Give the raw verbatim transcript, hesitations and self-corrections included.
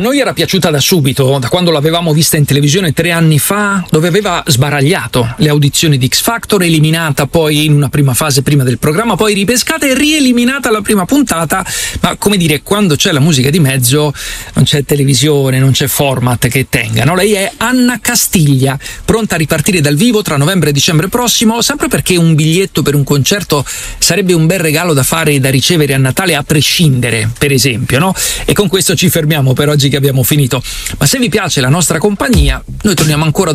noi era piaciuta da subito, da quando l'avevamo vista in televisione tre anni fa, dove aveva sbaragliato le audizioni di X Factor, eliminata poi in una prima fase prima del programma, poi ripescata e rieliminata alla prima puntata. Ma come dire, quando c'è la musica di mezzo non c'è televisione, non c'è format che tenga, no? Lei è Anna Castiglia, pronta a ripartire dal vivo tra novembre e dicembre prossimo, sempre perché un biglietto per un concerto sarebbe un bel regalo da fare e da ricevere a Natale a prescindere, per esempio, no? E con questo ci fermiamo per oggi che abbiamo finito. Ma se vi piace la nostra compagnia, noi torniamo ancora